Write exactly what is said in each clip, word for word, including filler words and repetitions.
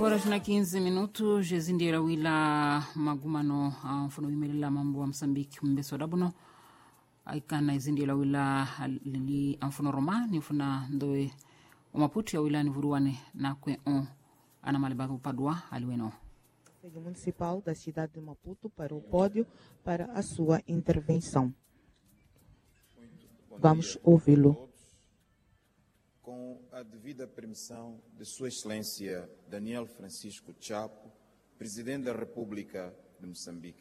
horas na quinze minutos jezindira wila magumano mfuno imelila mambo wa Msambiki mbeso dabuno aikana izindira wila lili mfuno Roma ni mfuna ndoe umaputi ya wila ni vuruwane na kwe on ana malibago padua aliweno. Conselho Municipal da cidade de Maputo para o pódio para a sua intervenção. Vamos ouvi-lo. Com a devida permissão de Sua Excelência Daniel Francisco Chapo, Presidente da República de Moçambique,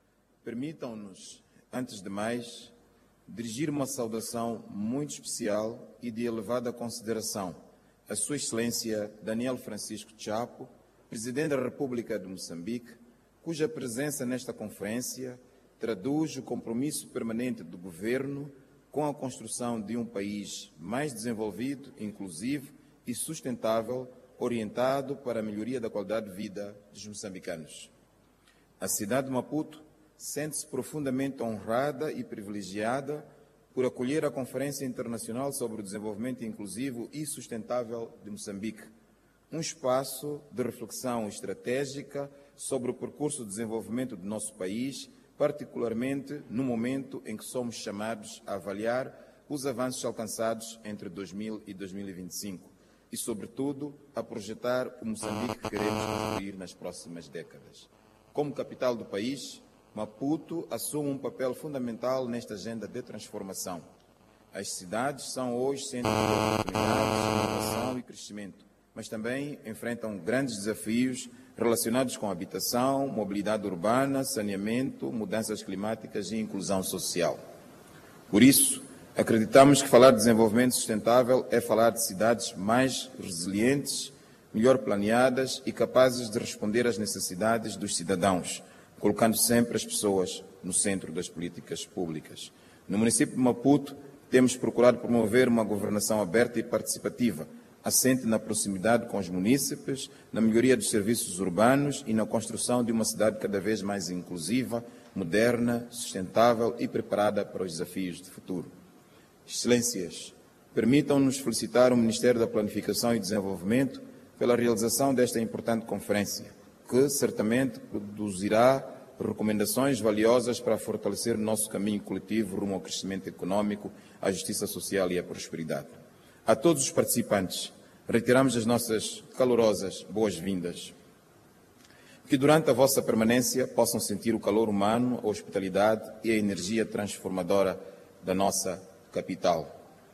permitam-nos, antes de mais, dirigir uma saudação muito especial e de elevada consideração a Sua Excelência Daniel Francisco Chapo, Presidente da República de Moçambique, cuja presença nesta conferência traduz o compromisso permanente do Governo com a construção de um país mais desenvolvido, inclusivo e sustentável, orientado para a melhoria da qualidade de vida dos moçambicanos. A cidade de Maputo sente-se profundamente honrada e privilegiada por acolher a Conferência Internacional sobre o Desenvolvimento Inclusivo e Sustentável de Moçambique, um espaço de reflexão estratégica sobre o percurso de desenvolvimento do nosso país, particularmente no momento em que somos chamados a avaliar os avanços alcançados entre dois mil e dois mil e vinte e cinco e, sobretudo, a projetar o Moçambique que queremos construir nas próximas décadas. Como capital do país, Maputo assume um papel fundamental nesta agenda de transformação. As cidades são hoje centros de oportunidades, inovação e crescimento, mas também enfrentam grandes desafios relacionados com habitação, mobilidade urbana, saneamento, mudanças climáticas e inclusão social. Por isso, acreditamos que falar de desenvolvimento sustentável é falar de cidades mais resilientes, melhor planeadas e capazes de responder às necessidades dos cidadãos, colocando sempre as pessoas no centro das políticas públicas. No município de Maputo, temos procurado promover uma governação aberta e participativa, assente na proximidade com os munícipes, na melhoria dos serviços urbanos e na construção de uma cidade cada vez mais inclusiva, moderna, sustentável e preparada para os desafios do futuro. Excelências, permitam-nos felicitar o Ministério da Planificação e Desenvolvimento pela realização desta importante conferência, que certamente produzirá recomendações valiosas para fortalecer o nosso caminho coletivo rumo ao crescimento econômico, à justiça social e à prosperidade. A todos os participantes, reiteramos as nossas calorosas boas-vindas. Que durante a vossa permanência possam sentir o calor humano, a hospitalidade e a energia transformadora da nossa capital.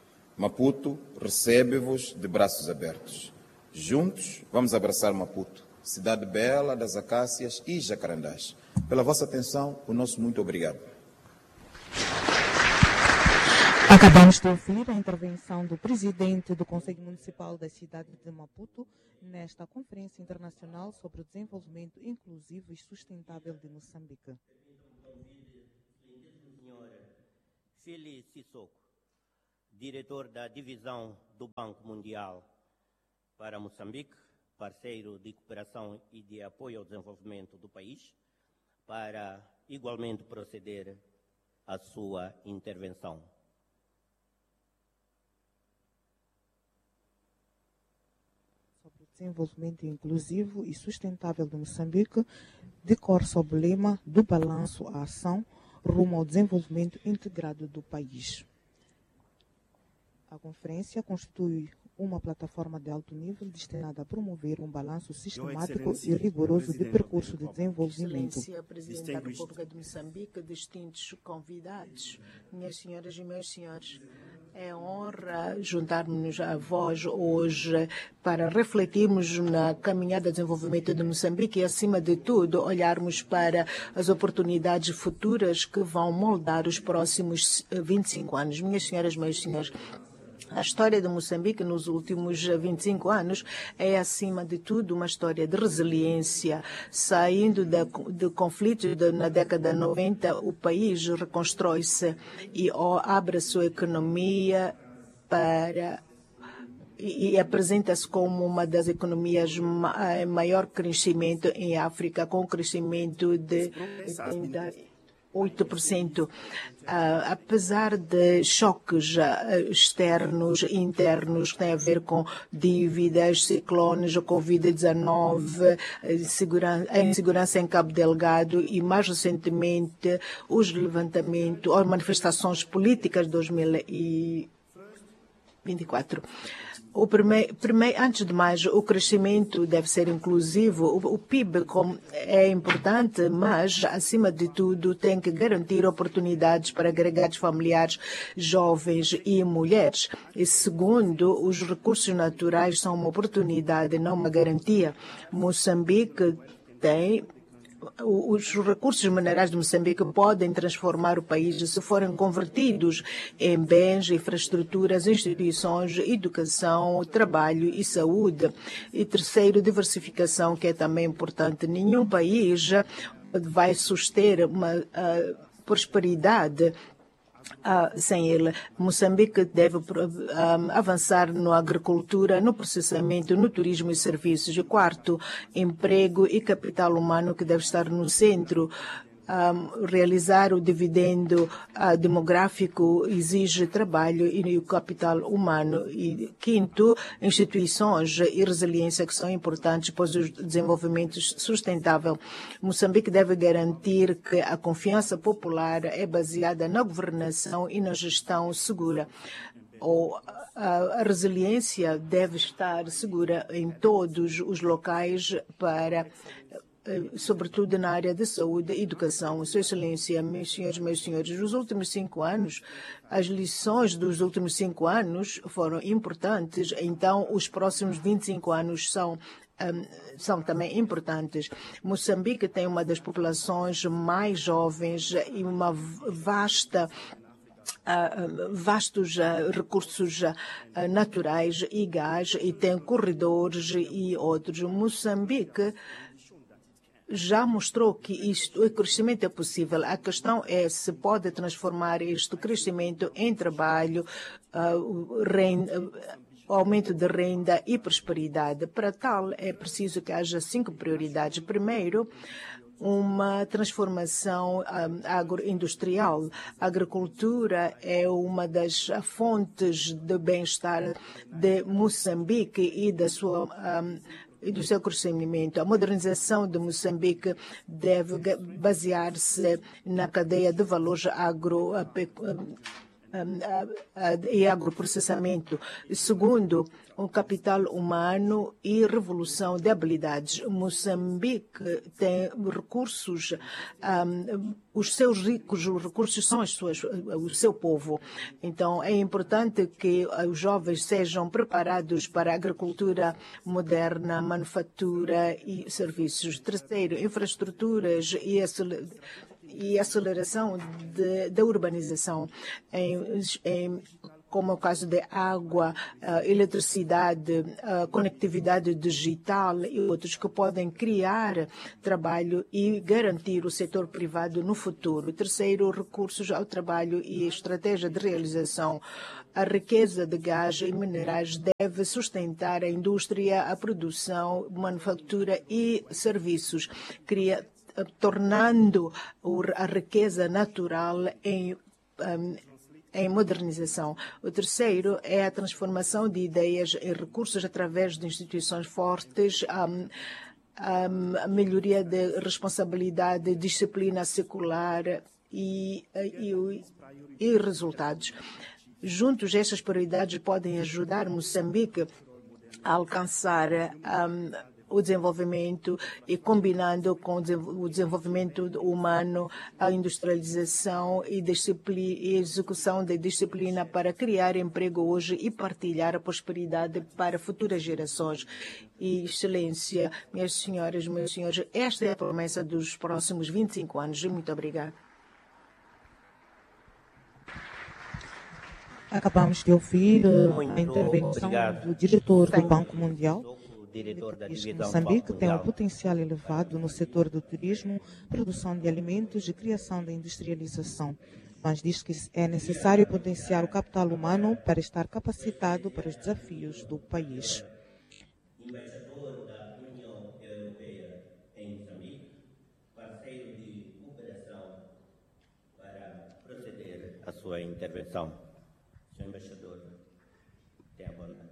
Maputo recebe-vos de braços abertos. Juntos vamos abraçar Maputo, cidade bela das acácias e jacarandás. Pela vossa atenção, o nosso muito obrigado. Acabamos de ouvir a intervenção do presidente do Conselho Municipal da cidade de Maputo nesta Conferência Internacional sobre o Desenvolvimento Inclusivo e Sustentável de Moçambique. Senhora Fili Sissoko, diretor da divisão do Banco Mundial para Moçambique, parceiro de cooperação e de apoio ao desenvolvimento do país, para igualmente proceder à sua intervenção. Sobre o desenvolvimento inclusivo e sustentável de Moçambique, decorre sob o lema do balanço à ação rumo ao desenvolvimento integrado do país. A conferência constitui uma plataforma de alto nível destinada a promover um balanço sistemático e rigoroso de percurso de desenvolvimento. Excelência Presidente da República de Moçambique, distintos convidados, minhas senhoras e meus senhores, é honra juntarmos-nos a vós hoje para refletirmos na caminhada de desenvolvimento de Moçambique e, acima de tudo, olharmos para as oportunidades futuras que vão moldar os próximos vinte e cinco anos. Minhas senhoras e meus senhores, a história de Moçambique nos últimos vinte e cinco anos é, acima de tudo, uma história de resiliência. Saindo de, de conflitos de, na década de noventa, o país reconstrói-se e ó, abre a sua economia para e, e apresenta-se como uma das economias em maior crescimento em África, com crescimento de oito por cento. Uh, apesar de choques uh, externos e internos que têm a ver com dívidas, ciclones, a covid dezenove, a insegurança em Cabo Delgado e, mais recentemente, os levantamentos, as manifestações políticas de dois mil e vinte e quatro. O primeiro, primeiro, antes de mais, o crescimento deve ser inclusivo. O, o P I B é importante, mas, acima de tudo, tem que garantir oportunidades para agregados familiares, jovens e mulheres. E, segundo, os recursos naturais são uma oportunidade, não uma garantia. Moçambique tem... Os recursos minerais de Moçambique podem transformar o país se forem convertidos em bens, infraestruturas, instituições, educação, trabalho e saúde. E terceiro, diversificação, que é também importante. Nenhum país vai suster uma uh, prosperidade Ah, sem ele. Moçambique deve um, avançar na agricultura, no processamento, no turismo e serviços. E quarto, emprego e capital humano, que deve estar no centro. Um, realizar o dividendo uh, demográfico exige trabalho e o capital humano. E quinto, instituições e resiliência, que são importantes para o desenvolvimento sustentável. Moçambique deve garantir que a confiança popular é baseada na governação e na gestão segura. Ou a resiliência deve estar segura em todos os locais para, sobretudo na área de saúde e educação. Sua Excelência, meus senhores, meus senhores, nos últimos cinco anos, as lições dos últimos cinco anos foram importantes, então os próximos vinte e cinco anos são Um, são também importantes. Moçambique tem uma das populações mais jovens e uma vasta Uh, vastos uh, recursos uh, naturais e gás, e tem corredores e outros. Moçambique já mostrou que isto, o crescimento é possível. A questão é se pode transformar este crescimento em trabalho, uh, renda, uh, aumento de renda e prosperidade. Para tal, é preciso que haja cinco prioridades. Primeiro, uma transformação um, agroindustrial. A agricultura é uma das fontes de bem-estar de Moçambique e da sua um, e do seu crescimento. A modernização de Moçambique deve basear-se na cadeia de valores agro e agroprocessamento. Segundo, o capital humano e revolução de habilidades. Moçambique tem recursos, um, os seus ricos recursos são as suas, o seu povo. Então, é importante que os jovens sejam preparados para a agricultura moderna, manufatura e serviços. Terceiro, infraestruturas e e aceleração de, da urbanização, em, em, como é o caso de água, uh, eletricidade, uh, conectividade digital e outros, que podem criar trabalho e garantir o setor privado no futuro. Terceiro, recursos ao trabalho e estratégia de realização. A riqueza de gás e minerais deve sustentar a indústria, a produção, manufatura e serviços, cria tornando a riqueza natural em, um, em modernização. O terceiro é a transformação de ideias em recursos através de instituições fortes, um, um, a melhoria de responsabilidade, disciplina secular e, e, e resultados. Juntos, estas prioridades podem ajudar Moçambique a alcançar um, o desenvolvimento, e combinando com o desenvolvimento humano, a industrialização e, e execução da disciplina para criar emprego hoje e partilhar a prosperidade para futuras gerações. E, Excelência, minhas senhoras, meus senhores, esta é a promessa dos próximos vinte e cinco anos. Muito obrigada. Acabamos de ouvir Muito a intervenção obrigado. do diretor do Banco Mundial. Diretor da Diz que divisão Moçambique tem um Mundial. potencial elevado no setor do turismo, produção de alimentos e criação da industrialização, mas diz que é necessário potenciar o capital humano para estar capacitado para os desafios do país. Embaixador da União Europeia em Moçambique, parceiro de cooperação sua intervenção. Senhor Embaixador, tenha a bondade.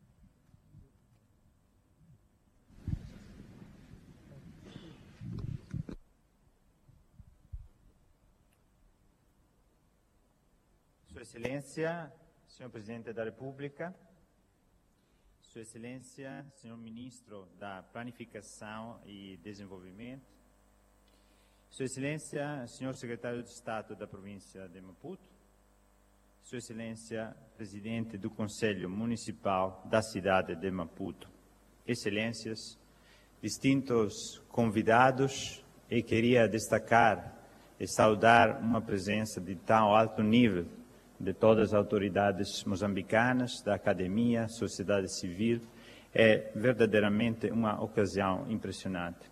Sua Excelência, Senhor Presidente da República, Sua Excelência, Senhor Ministro da Planificação e Desenvolvimento, Sua Excelência, Senhor Secretário de Estado da Província de Maputo, Sua Excelência, Presidente do Conselho Municipal da cidade de Maputo, Excelências, distintos convidados, e queria destacar e saudar uma presença de tão alto nível de todas as autoridades moçambicanas, da academia, sociedade civil. É verdadeiramente uma ocasião impressionante.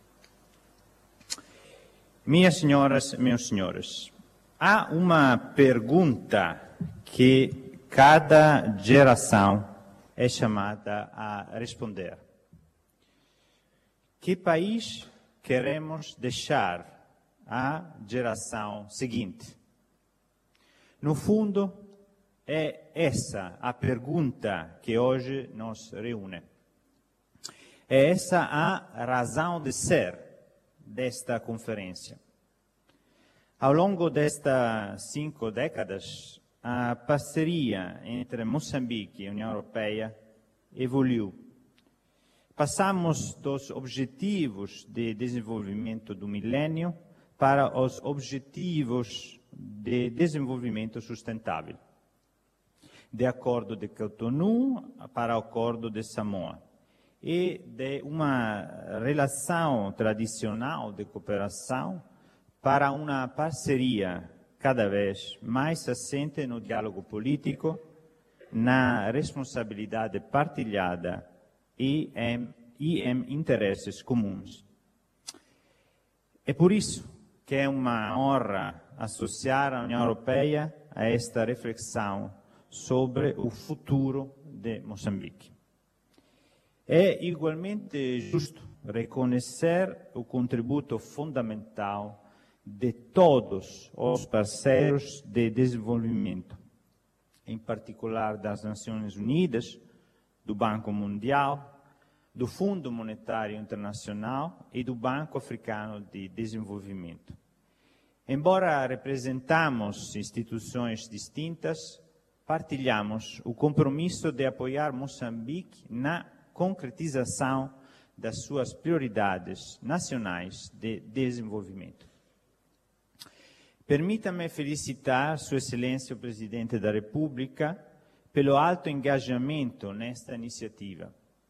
Minhas senhoras, meus senhores, há uma pergunta que cada geração é chamada a responder. Que país queremos deixar à geração seguinte? No fundo, é essa a pergunta que hoje nos reúne. É essa a razão de ser desta conferência. Ao longo destas cinco décadas, a parceria entre Moçambique e a União Europeia evoluiu. Passamos dos objetivos de desenvolvimento do milênio para os objetivos de desenvolvimento sustentável, de Acordo de Cotonou para o Acordo de Samoa, e de uma relação tradicional de cooperação para uma parceria cada vez mais assente no diálogo político, na responsabilidade partilhada e em, e em interesses comuns. É por isso que é uma honra associar a União Europeia a esta reflexão sobre o futuro de Moçambique. É igualmente justo reconhecer o contributo fundamental de todos os parceiros de desenvolvimento, em particular das Nações Unidas, do Banco Mundial, do Fundo Monetário Internacional e do Banco Africano de Desenvolvimento. Embora representamos instituições distintas, partilhamos o compromisso de apoiar Moçambique na concretização das suas prioridades nacionais de desenvolvimento. Permita-me felicitar Sua Excelência o Presidente da República pelo alto engajamento nesta iniciativa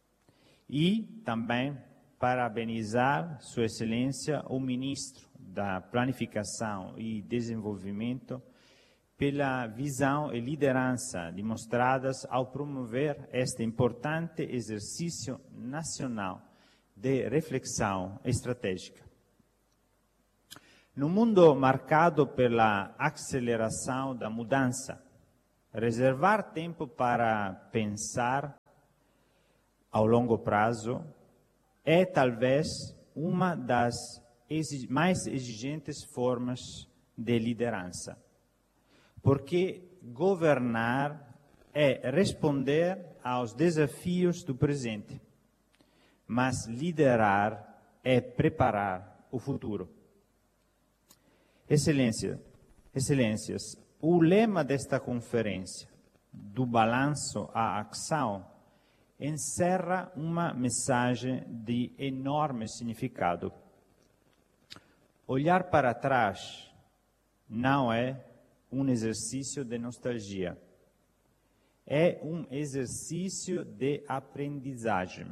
e também parabenizar Sua Excelência o Ministro da Planificação e Desenvolvimento pela visão e liderança demonstradas ao promover este importante exercício nacional de reflexão estratégica. No mundo marcado pela aceleração da mudança, reservar tempo para pensar ao longo prazo é talvez uma das mais exigentes formas de liderança, porque governar é responder aos desafios do presente, mas liderar é preparar o futuro. Excelência, Excelências, o lema desta conferência, do balanço à ação, encerra uma mensagem de enorme significado. Olhar para trás não é um exercício de nostalgia, é um exercício de aprendizagem.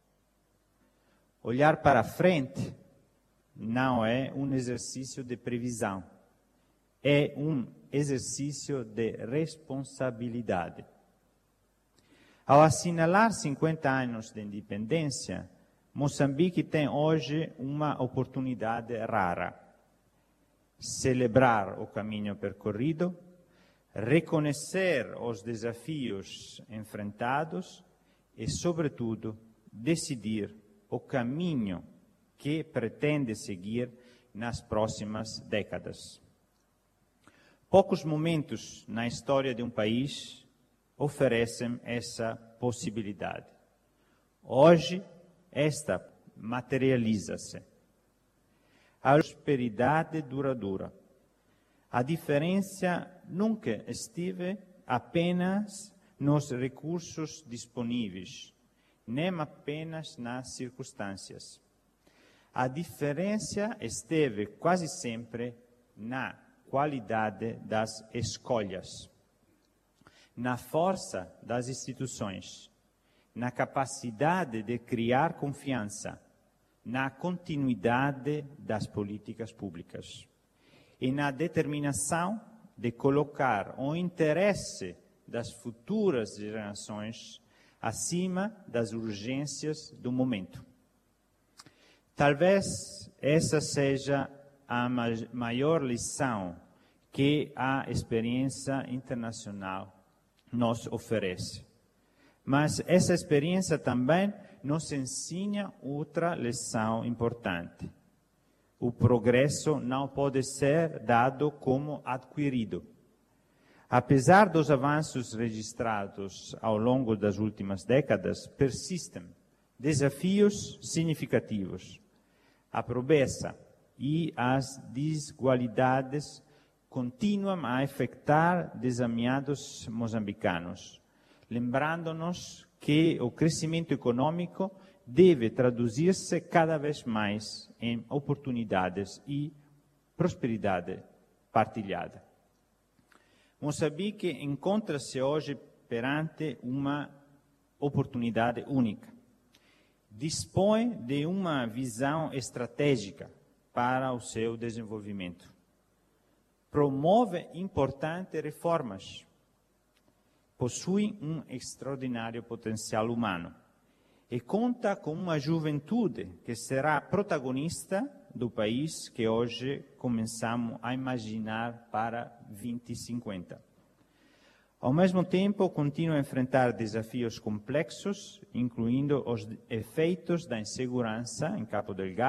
Olhar para frente não é um exercício de previsão, é um exercício de responsabilidade. Ao assinalar cinquenta anos de independência, Moçambique tem hoje uma oportunidade rara: celebrar o caminho percorrido, reconhecer os desafios enfrentados e, sobretudo, decidir o caminho que pretende seguir nas próximas décadas. Poucos momentos na história de um país oferecem essa possibilidade. Hoje, esta materializa-se. A prosperidade duradoura. A diferença nunca esteve apenas nos recursos disponíveis, nem apenas nas circunstâncias. A diferença esteve quase sempre na qualidade das escolhas, na força das instituições, na capacidade de criar confiança, na continuidade das políticas públicas e na determinação de colocar o interesse das futuras gerações acima das urgências do momento. Talvez essa seja a maior lição que a experiência internacional nos oferece. Mas essa experiência também nos ensina outra lição importante. O progresso não pode ser dado como adquirido. Apesar dos avanços registrados ao longo das últimas décadas, persistem desafios significativos. A pobreza e as desigualdades continuam a afetar desameados moçambicanos, lembrando-nos que o crescimento econômico deve traduzir-se cada vez mais em oportunidades e prosperidade partilhada. Moçambique encontra-se hoje perante uma oportunidade única. Dispõe de uma visão estratégica para o seu desenvolvimento. Promove importantes reformas. Possui um extraordinário potencial humano e conta com uma juventude que será protagonista do país que hoje começamos a imaginar para vinte cinquenta. Ao mesmo tempo, continua a enfrentar desafios complexos, incluindo os efeitos da insegurança em Cabo Delgado,